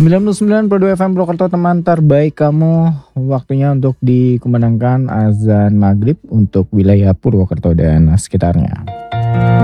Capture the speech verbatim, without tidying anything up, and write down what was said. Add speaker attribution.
Speaker 1: sembilan puluh sembilan koma dua F M Purwokerto, teman terbaik kamu. Waktunya untuk dikumandangkan azan maghrib untuk wilayah Purwokerto dan sekitarnya.